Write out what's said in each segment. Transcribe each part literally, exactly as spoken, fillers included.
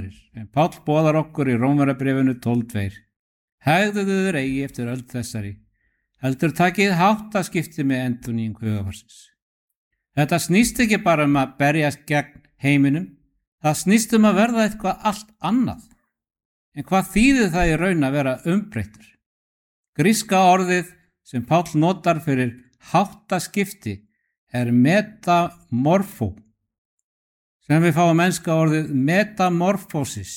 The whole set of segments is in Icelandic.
fyrir, en Páll boðar okkur í Rómverjabréfinu tólf tvö. Hegðuðu þér eigi eftir öll þessari, heldur takið háttaskipti með endurnýjung hugarfarsins. Þetta snýst ekki bara um að berjast gegn heiminum, það snýst um að verða eitthvað allt annað. En hvað þýðir það í raun að vera umbreyttur? Gríska orðið sem Páll notar fyrir háttaskipti er metamorfó, sem við fáum enska orðið metamorfósis.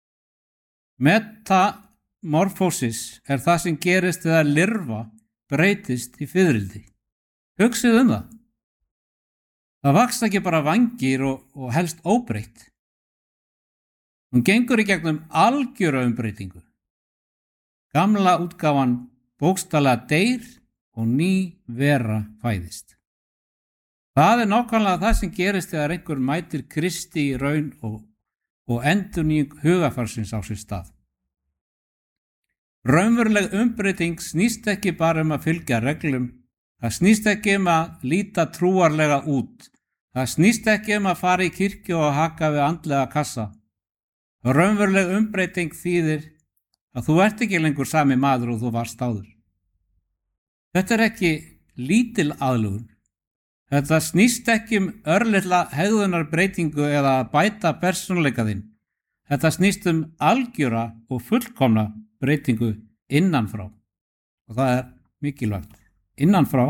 Metamorfósis er það sem gerist þegar lirfa breytist í fiðrildi. Hugsið um það. Það vaxa ekki bara vangir og, og helst óbreytt. Hún gengur í gegnum algjöra umbreytingu. Gamla útgáfan bókstaflega deyr og ný vera fæðist. Það er nákvæmlega það sem gerist þegar einhver mætir Kristi í raun og, og endurnýjung hugarfarsins á sér stað. Raunveruleg umbreyting snýst ekki bara um að fylgja reglum, það snýst ekki um að líta trúarlega út, það snýst ekki um að fara í kirkju og haka við andlega kassa. Raunveruleg umbreyting þýðir að þú ert ekki lengur sami maður og þú varst áður. Þetta er ekki lítil aðlögun. Þetta snýst ekki um örlitla hegðunarbreytingu eða að bæta persónuleika þinn. Þetta snýst um algjöra og fullkomna breytingu innanfrá. Og það er mikilvægt. Innanfrá.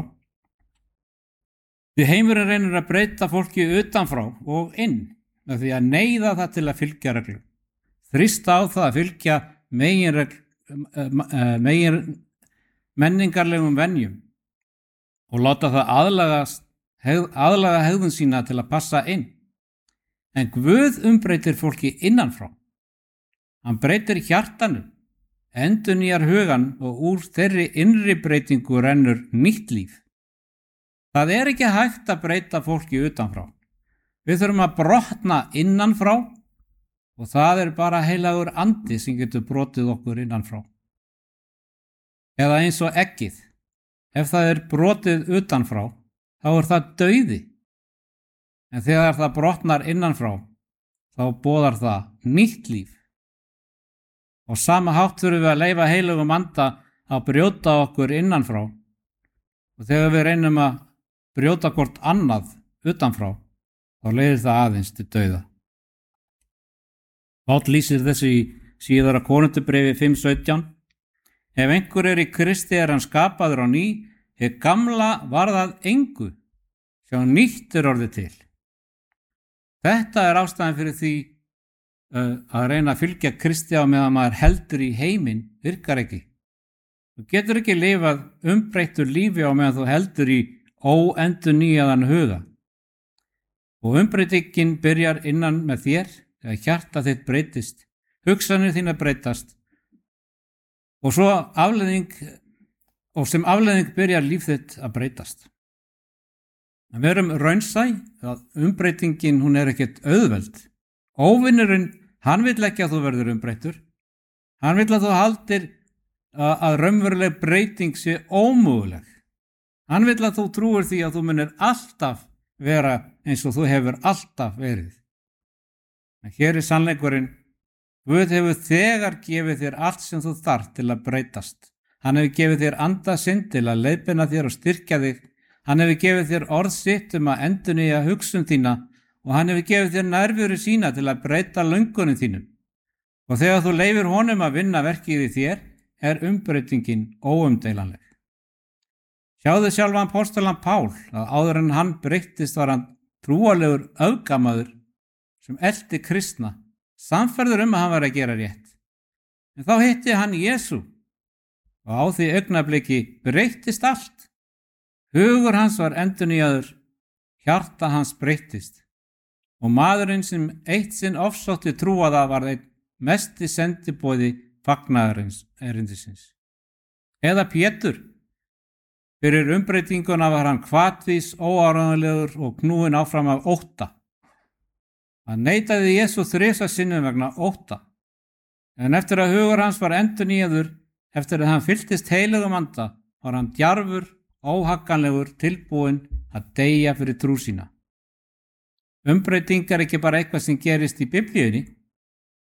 Því heimurinn reynir að breyta fólki utanfrá og inn með því að neyða það til að fylgja reglum. Þrýsta á það að fylgja megin, megin menningarlegum venjum og láta það aðlagast aðlaga hegðun sína til að passa inn. En Guð umbreytir fólki innanfrá. Hann breytir hjartanu, endurnýjar hugan og úr þeirri innri breytingu rennur nýtt líf. Það er ekki hægt að breyta fólki utanfrá. Við þurfum að brotna innanfrá og það er bara heilagur andi sem getur brotið okkur innanfrá. Eða eins og eggið. Ef það er brotið utanfrá, þá er það dauði. En þegar það brotnar innanfrá, þá boðar það nýtt líf. Og sama hátt þurfum við að leyfa heilugum anda að brjóta okkur innanfrá. Og þegar við reynum að brjóta hvort annað utanfrá, þá leiðir það aðeins til dauða. Páll lýsir þessu í síðara Korinthubréfi fimm sautján. Ef einhver er í Kristi er hann skapaður á ný, hið gamla varðað engu, sjá nýtt er orðið til. Þetta er ástæðan fyrir því uh, að reyna að fylgja Kristi á meðan maður heldur í heiminn virkar ekki. Þú getur ekki lifað umbreyttur lífi á meðan þú heldur í óendurnýjaðan huga. Og umbreytingin byrjar innan með þér þegar hjarta þitt breytist, hugsanir þínar breytast og svo afleiðing og sem afleiðing byrjar líf þitt að breytast. En við erum raunsæ að umbreytingin hún er ekkert auðveld. Óvinnurinn, hann vill ekki að þú verður umbreyttur. Hann vill að þú haldir að, að raunveruleg breyting sé ómöguleg. Hann vill að þú trúir því að þú munir alltaf vera eins og þú hefur alltaf verið. En hér er sannleikurinn, Guð hefur þegar gefið þér allt sem þú þarf til að breytast. Hann hefur gefið þér anda sinn til að leiðbeina þér og styrkja þig. Hann hefur gefið þér orð sitt um að endurnýja hugsun þína og hann hefur gefið þér nærveru sína til að breyta löngunum þínum. Og þegar þú leyfir honum að vinna verkið í þér, er umbreytingin óumdeilanleg. Sjáðu sjálfan apóstolann Pál að áður en hann breyttist var hann trúarlegur öfgamaður sem elti kristna, samferður um að hann var að gera rétt. En þá hitti hann Jesú og á því augnabliki breyttist allt. Hugur hans var endurnýjaður, hjarta hans breyttist og maðurinn sem eitt sinn ofsótti trúaða var einn mesti sendiboði fagnaðarins erindisins. Eða Pétur. Fyrir umbreytinguna var hann hvatvís, óáreiðanlegur og knúinn áfram af ótta. Hann neitaði Jesú þrisvar sinnum vegna ótta. En eftir að hugur hans var endurnýjaður, eftir að hann fylltist heilugum anda, var hann djarfur, óhagganlegur, tilbúinn að deyja fyrir trú sína. Umbreyting er ekki bara eitthvað sem gerist í Biblíunni.